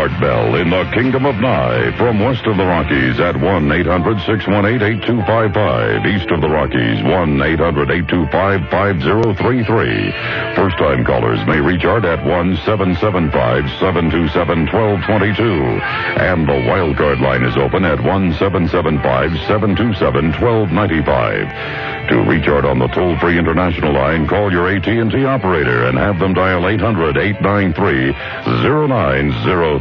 Art Bell in the Kingdom of Nye. From west of the Rockies at 1-800-618-8255. East of the Rockies, 1-800-825-5033. First-time callers may reach Art at 1-775-727-1222. And the wild card line is open at 1-775-727-1295. To reach Art on the toll-free international line, call your AT&T operator and have them dial 800-893-0903.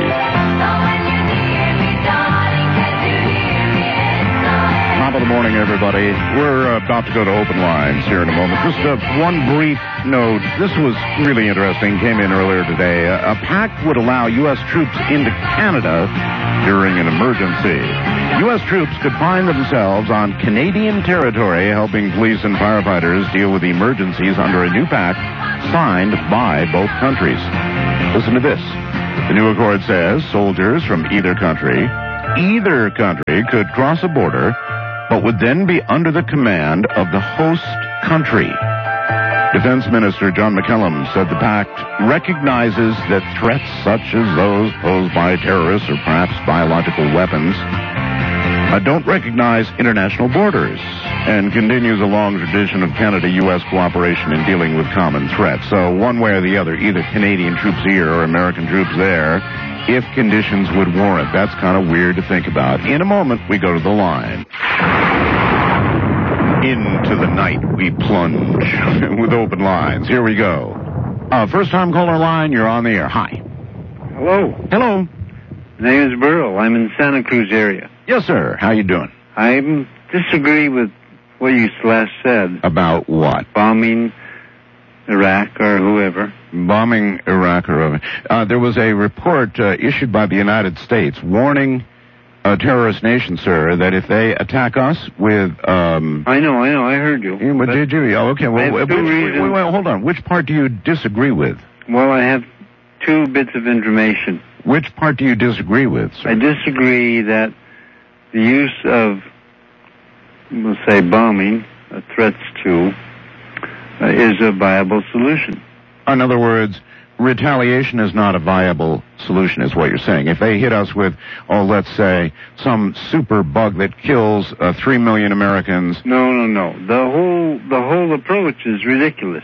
Top of the morning, everybody. We're about to go to open lines here in a moment. Just one brief note. This was really interesting. Came in earlier today. A pact would allow U.S. troops into Canada during an emergency. U.S. troops could find themselves on Canadian territory helping police and firefighters deal with emergencies under a new pact signed by both countries. Listen to this. The new accord says soldiers from either country could cross a border, but would then be under the command of the host country. Defense Minister John McCallum said the pact recognizes that threats such as those posed by terrorists or perhaps biological weapons don't recognize international borders and continues a long tradition of Canada-U.S. cooperation in dealing with common threats. So one way or the other, either Canadian troops here or American troops there, if conditions would warrant. That's kind of weird to think about. In a moment, we go to the line. Into the night we plunge with open lines. Here we go. First-time caller line, you're on the air. Hi. Hello. Hello. My name is Burl. I'm in Santa Cruz area. Yes, sir. How you doing? I disagree with what you last said. About what? Bombing Iraq or whoever. Bombing Iraq or whoever. There was a report issued by the United States warning a terrorist nation, sir, that if they attack us with... I know. I heard you. But did you? Oh, okay. Well, wait, hold on. Which part do you disagree with? Well, I have two bits of information. Which part do you disagree with, sir? I disagree that the use of, we'll say, bombing, threats to, is a viable solution. In other words, retaliation is not a viable solution, is what you're saying. If they hit us with, let's say, some super bug that kills 3 million Americans... No. The whole approach is ridiculous.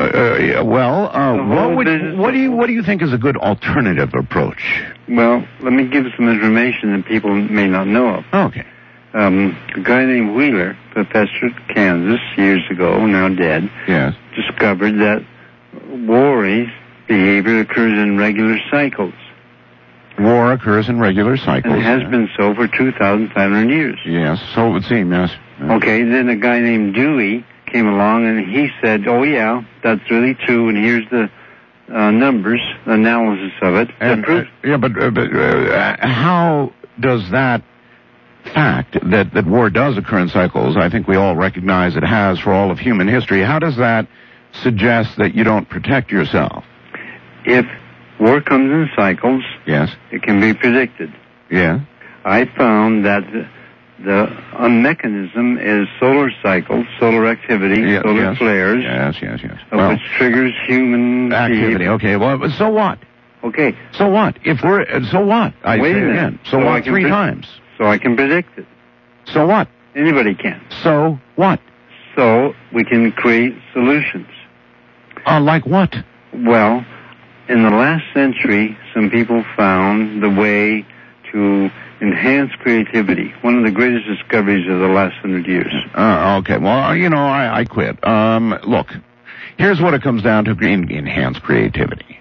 What do you think is a good alternative approach? Well, let me give some information that people may not know of. Okay. A guy named Wheeler, professor at Kansas years ago, now dead, yes, discovered that war behavior occurs in regular cycles. War occurs in regular cycles. And has been so for 2,500 years. Yes, so it would seem, yes. Okay, then a guy named Dewey came along and he said, oh yeah, that's really true, and here's the numbers, analysis of it. But how does that fact that war does occur in cycles, I think we all recognize it has for all of human history, how does that suggest that you don't protect yourself? If war comes in cycles, yes, it can be predicted. Yeah. I found that the mechanism is solar cycles, solar activity, solar flares. Yes. Which triggers human activity. behavior. Okay, well, so what? Okay. So what? So what? I Wait say a minute. again. So what? Three times. So I can predict it. So what? Anybody can. So what? So we can create solutions. Like what? Well, in the last century, some people found the way to enhance creativity. One of the greatest discoveries of the last 100 years. Okay. Well, I quit. Look, here's what it comes down to: enhance creativity.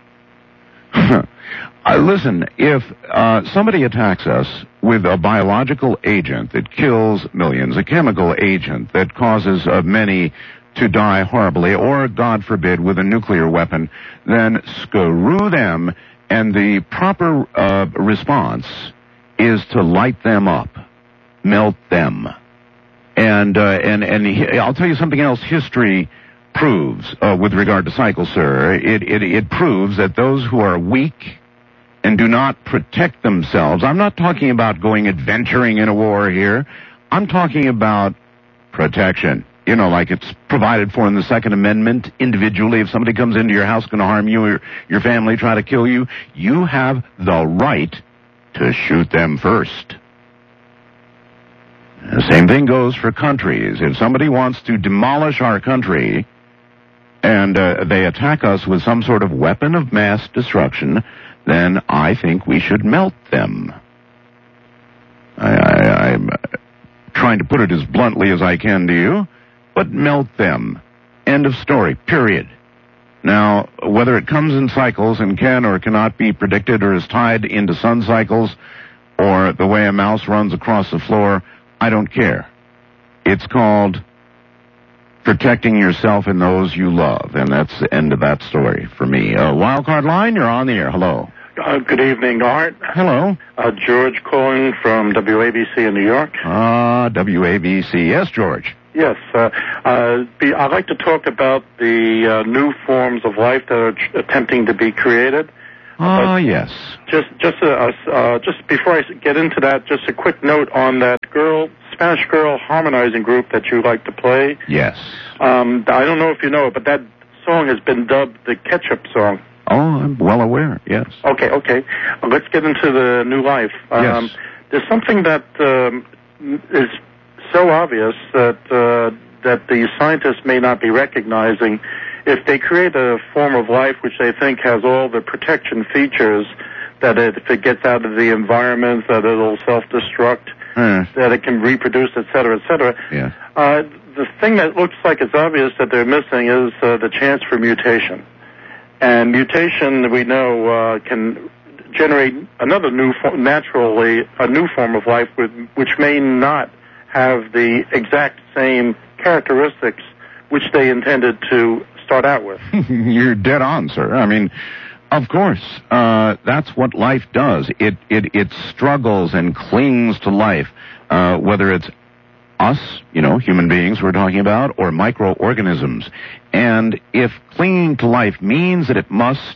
Listen, if somebody attacks us with a biological agent that kills millions, a chemical agent that causes many to die horribly, or, God forbid, with a nuclear weapon, then screw them, and the proper response is to light them up, melt them. And I'll tell you something else history proves with regard to cycles, sir. It proves that those who are weak and do not protect themselves, I'm not talking about going adventuring in a war here, I'm talking about protection. like it's provided for in the Second Amendment individually. If somebody comes into your house going to harm you or your family, try to kill you, you have the right to shoot them first. The same thing goes for countries. If somebody wants to demolish our country and they attack us with some sort of weapon of mass destruction, then I think we should melt them. I'm trying to put it as bluntly as I can to you, but melt them. End of story, period. Now, whether it comes in cycles and can or cannot be predicted or is tied into sun cycles or the way a mouse runs across the floor, I don't care. It's called protecting yourself and those you love, and that's the end of that story for me. Wildcard line, you're on the air. Hello. Good evening, Art. Hello. George calling from WABC in New York. WABC. Yes, George. Yes. I'd like to talk about the new forms of life that are attempting to be created. Yes. Just before I get into that, just a quick note on that Spanish girl harmonizing group that you like to play. Yes. I don't know if you know it, but that song has been dubbed the Ketchup song. Oh, I'm well aware, yes. Okay. Let's get into the new life. Yes. There's something that is so obvious that the scientists may not be recognizing. If they create a form of life which they think has all the protection features, that if it gets out of the environment, that it'll self-destruct, that it can reproduce, et cetera, et cetera. Yes. The thing that looks like it's obvious that they're missing is the chance for mutation. And mutation, we know, can generate another new form, naturally, a new form of life which may not have the exact same characteristics which they intended to start out with. You're dead on, sir. I mean, of course, that's what life does. It struggles and clings to life, whether it's us, human beings we're talking about, or microorganisms. And if clinging to life means that it must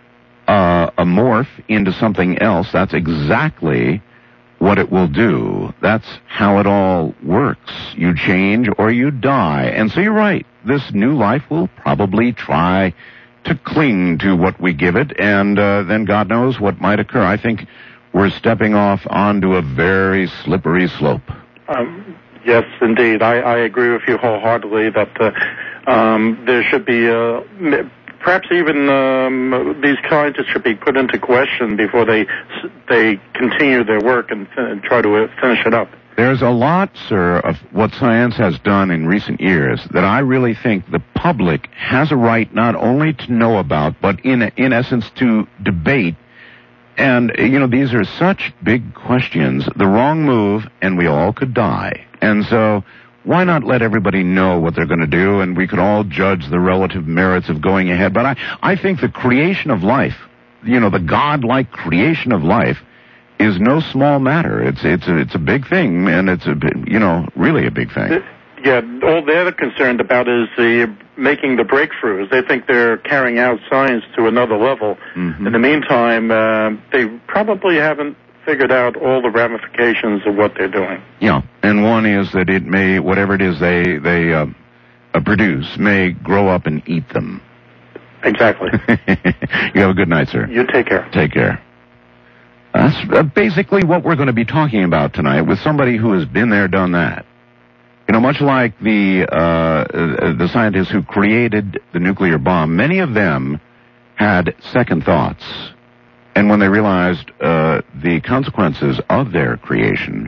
morph into something else, that's exactly what it will do. That's how it all works. You change or you die. And so you're right. This new life will probably try to cling to what we give it, and then God knows what might occur. I think we're stepping off onto a very slippery slope. Yes, indeed. I agree with you wholeheartedly that there should be, perhaps even these scientists should be put into question before they continue their work and try to finish it up. There's a lot, sir, of what science has done in recent years that I really think the public has a right not only to know about, but in essence to debate. And, these are such big questions. The wrong move, and we all could die. And so, why not let everybody know what they're going to do, and we could all judge the relative merits of going ahead. But I think the creation of life, the God-like creation of life, is no small matter. It's a big thing, and it's really a big thing. Yeah, all they're concerned about is making the breakthroughs. They think they're carrying out science to another level. Mm-hmm. In the meantime, they probably haven't figured out all the ramifications of what they're doing. Yeah, and one is that it may, whatever it is they produce, may grow up and eat them. Exactly. You have a good night, sir. You take care. Take care. That's basically what we're going to be talking about tonight with somebody who has been there, done that. Much like the scientists who created the nuclear bomb, many of them had second thoughts. And when they realized the consequences of their creation,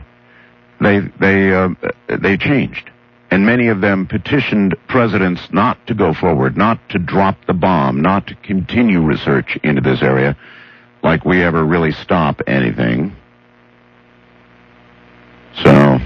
they changed. And many of them petitioned presidents not to go forward, not to drop the bomb, not to continue research into this area, like we ever really stop anything. So,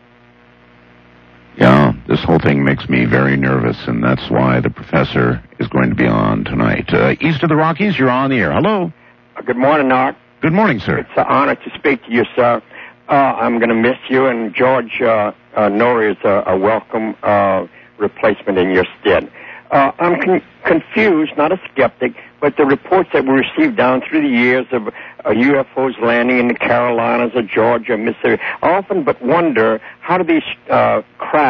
yeah, this whole thing makes me very nervous, and that's why the professor is going to be on tonight. East of the Rockies, you're on the air. Hello. Good morning, Art. Good morning, sir. It's an honor to speak to you, sir. I'm going to miss you, and George Noory is a welcome replacement in your stead. I'm confused, not a skeptic, but the reports that we received down through the years of UFOs landing in the Carolinas or Georgia, Mississippi, I often but wonder how do these craft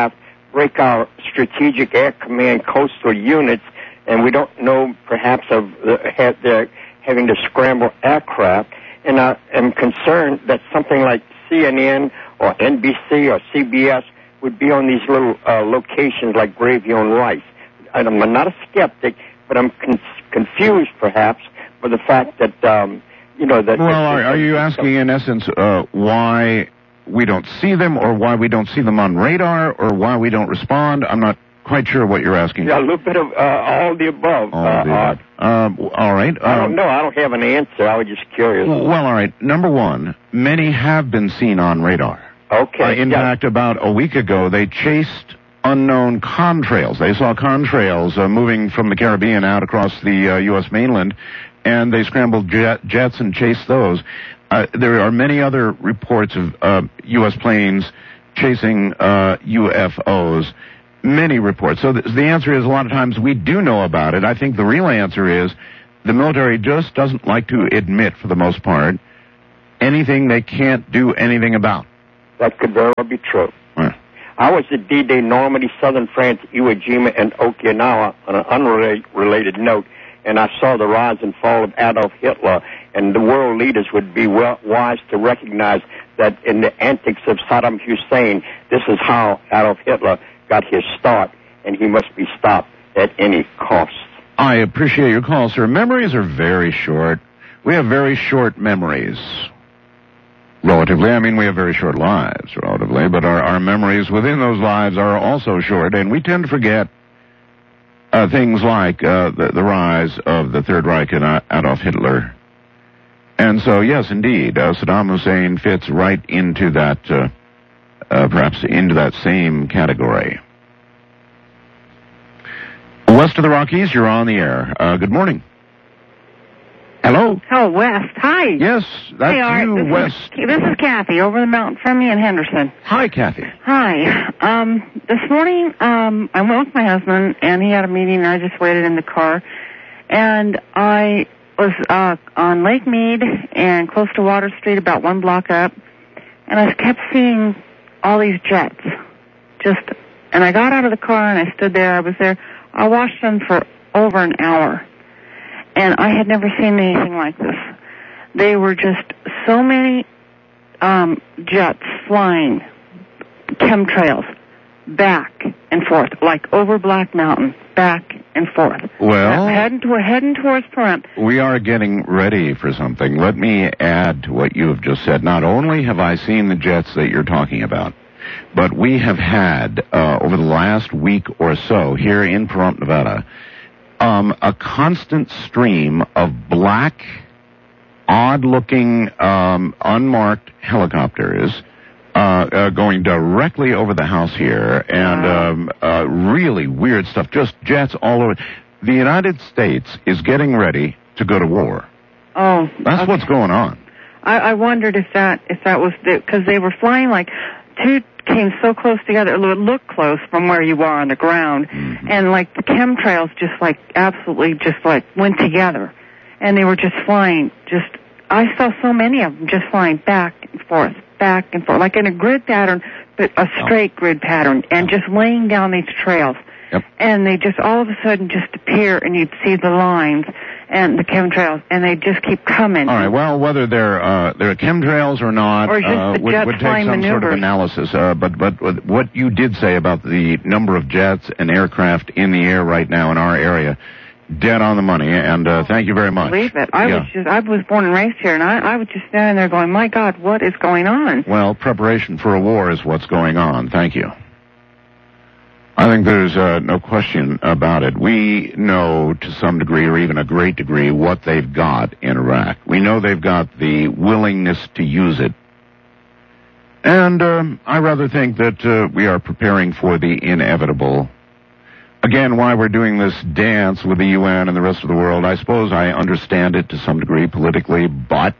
break our strategic air command coastal units, and we don't know perhaps of they're having to scramble aircraft. And I am concerned that something like CNN or NBC or CBS would be on these little locations like Gravy on Rice. I'm not a skeptic, but I'm confused perhaps by the fact that, that... Well, are you asking in essence why we don't see them, or why we don't see them on radar, or why we don't respond? I'm not quite sure what you're asking. Yeah, a little bit of all the above. All right. I don't know. I don't have an answer. I was just curious. Well, all right. Number one, many have been seen on radar. Okay. In fact, about a week ago, they chased unknown contrails. They saw contrails moving from the Caribbean out across the U.S. mainland, and they scrambled jets and chased those. There are many other reports of U.S. planes chasing UFOs. Many reports. So the answer is a lot of times we do know about it. I think the real answer is the military just doesn't like to admit, for the most part, anything they can't do anything about. That could very well be true. Yeah. I was at D-Day, Normandy, Southern France, Iwo Jima, and Okinawa on an unrelated note, and I saw the rise and fall of Adolf Hitler, and the world leaders would be wise to recognize that in the antics of Saddam Hussein, this is how Adolf Hitler got his start, and he must be stopped at any cost. I appreciate your call, sir. Memories are very short. We have very short memories. Relatively. I mean, we have very short lives, relatively, but our memories within those lives are also short, and we tend to forget things like the rise of the Third Reich and Adolf Hitler. And so, yes, indeed, Saddam Hussein fits right into that, perhaps into that same category. West of the Rockies, you're on the air. Good morning. Hello? Oh, West. Hi. Yes, that's hey, Art, you, West. This is Kathy, over the mountain from me in Henderson. Hi, Kathy. Hi. This morning, I went with my husband, and he had a meeting, and I just waited in the car. And I was on Lake Mead and close to Water Street, about 1 block up, and I kept seeing all these jets. And I got out of the car, and I stood there. I was there. I watched them for over an hour. And I had never seen anything like this. They were just so many jets flying, chemtrails, back and forth, like over Black Mountain, back and forth. Well, heading towards Pahrump. We are getting ready for something. Let me add to what you have just said. Not only have I seen the jets that you're talking about, but we have had, over the last week or so, here in Pahrump, Nevada, a constant stream of black, odd-looking, unmarked helicopters going directly over the house here, and really weird stuff, just jets all over. The United States is getting ready to go to war. Oh. That's okay. What's going on. I wondered if that was, because they were flying like two came so close together, it would look close from where you are on the ground, and like the chemtrails just like absolutely just like went together, and they were just flying. I saw so many of them just flying back and forth, like in a grid pattern, but a straight grid pattern, and just laying down these trails. Yep. And they just all of a sudden just appear, and you'd see the lines and the chemtrails, and they just keep coming. All right. Well, whether they're chemtrails or not, or just the jets would take flying some maneuvers. Sort of analysis. But what you did say about the number of jets and aircraft in the air right now in our area, dead on the money. And thank you very much. Believe it. I was born and raised here, and I was just standing there going, "My God, what is going on?" Well, preparation for a war is what's going on. Thank you. I think there's no question about it. We know to some degree, or even a great degree, what they've got in Iraq. We know they've got the willingness to use it. And I rather think that we are preparing for the inevitable. Again, why we're doing this dance with the UN and the rest of the world, I suppose I understand it to some degree politically, but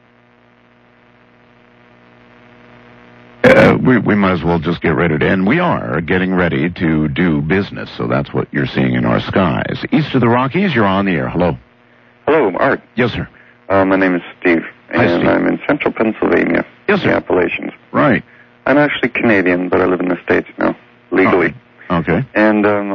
we might as well just get ready to, and we are getting ready to do business, so that's what you're seeing in our skies. East of the Rockies, you're on the air. Hello. Hello, Art. Yes, sir. My name is Steve, Hi, and Steve. I'm in central Pennsylvania, Yes, sir. the Appalachians. Right. I'm actually Canadian, but I live in the States now, legally. Okay.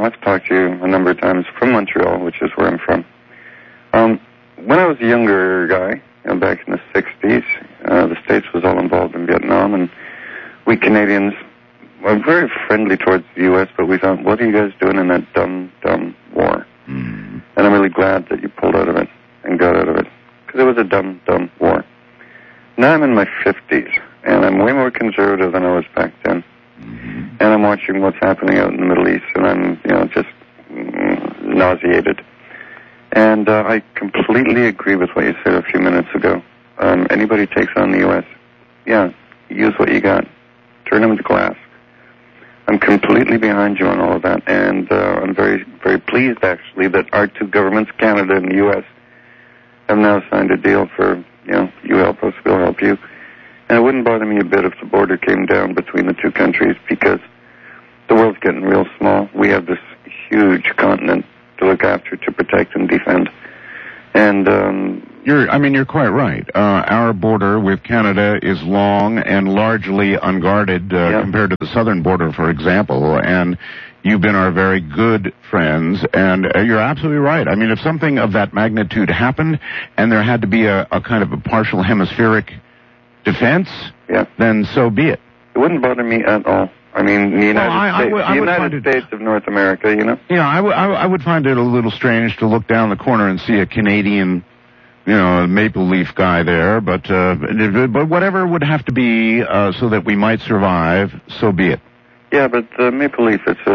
I've talked to you a number of times from Montreal, which is where I'm from. When I was a younger guy, back in the 60s, the States was all involved in Vietnam, and we Canadians were very friendly towards the U.S., but we thought, what are you guys doing in that dumb war? And I'm really glad that you pulled out of it and got out of it, because it was a dumb war. Now I'm in my 50s, and I'm way more conservative than I was back then. And I'm watching what's happening out in the Middle East, and I'm, just nauseated. And I completely agree with what you said a few minutes ago. Anybody takes on the U.S., use what you got. Turn them to glass. I'm completely behind you on all of that, and I'm very, very pleased, actually, that our two governments, Canada and the U.S., have now signed a deal for, you help us, we'll help you. And it wouldn't bother me a bit if the border came down between the two countries, because the world's getting real small. We have this huge continent to look after, to protect and defend. And you're quite right. Our border with Canada is long and largely unguarded compared to the southern border, for example. And you've been our very good friends, and you're absolutely right. I mean, if something of that magnitude happened, and there had to be a kind of a partial hemispheric defense, then so be it. It wouldn't bother me at all. I mean, the United States of North America, Yeah, I would find it a little strange to look down the corner and see a Canadian, maple leaf guy there, but whatever would have to be so that we might survive, so be it. Yeah, but maple leaf, it's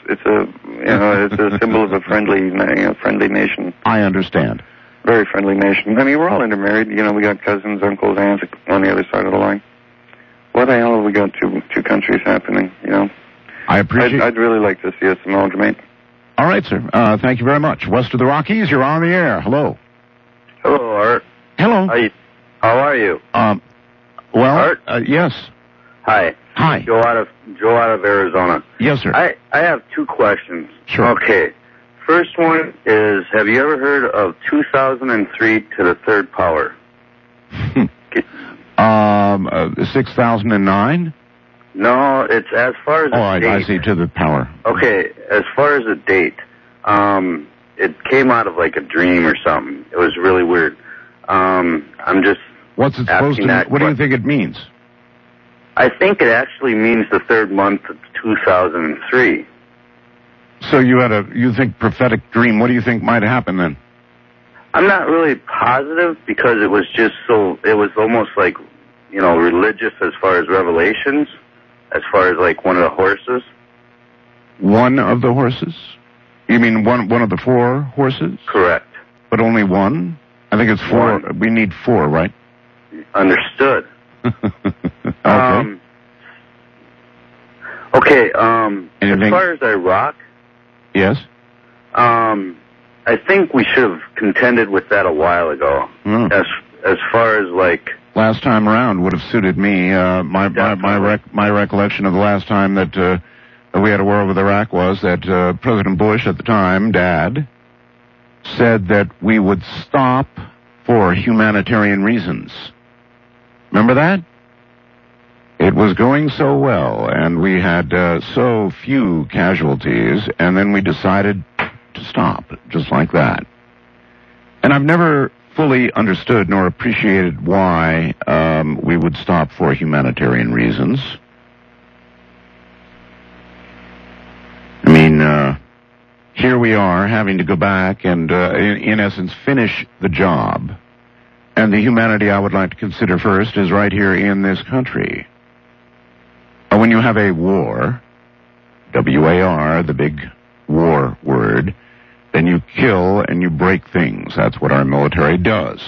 a symbol of a friendly nation. I understand. Very friendly nation. I mean, we're all intermarried. We got cousins, uncles, aunts on the other side of the line. What the hell have we got two countries happening, I appreciate... I'd really like to see us amalgamate. All right, sir. Thank you very much. West of the Rockies, you're on the air. Hello. Hello, Art. Hello. How are you? Art? Yes. Hi. Hi. Joe out of Arizona. Yes, sir. I have two questions. Sure. Okay. First one is, have you ever heard of 2003 to the third power? 6009? No, it's as far as the date. I see, to the power. Okay, as far as the date, it came out of like a dream or something. It was really weird. I'm just What's it supposed to mean? What do you think it means? I think it actually means the third month of 2003. So you think prophetic dream. What do you think might happen then? I'm not really positive, because it was almost like, religious as far as revelations, as far as like one of the horses. One of the horses? You mean one of the four horses? Correct. But only one? I think it's four. One. We need four, right? Understood. Okay. As far as Iraq, yes. I think we should have contended with that a while ago. As far as like last time around would have suited me. My recollection of the last time that we had a war with Iraq was that President Bush at the time, Dad, said that we would stop for humanitarian reasons. Remember that? It was going so well, and we had so few casualties, and then we decided to stop, just like that. And I've never fully understood nor appreciated why we would stop for humanitarian reasons. I mean, here we are having to go back and, in essence, finish the job. And the humanity I would like to consider first is right here in this country. When you have a war, W-A-R, the big war word, then you kill and you break things. That's what our military does.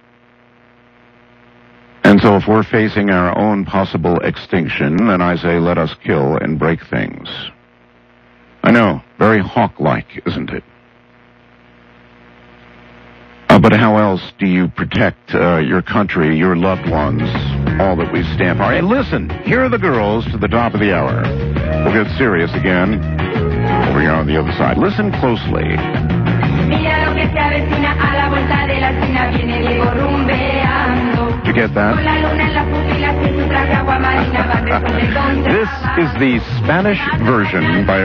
And so if we're facing our own possible extinction, then I say let us kill and break things. I know, very hawk-like, isn't it? But how else do you protect your country, your loved ones, all that we stand for? Hey, listen, here are the girls to the top of the hour. We'll get serious again over here on the other side. Listen closely. Did you get that? This is the Spanish version by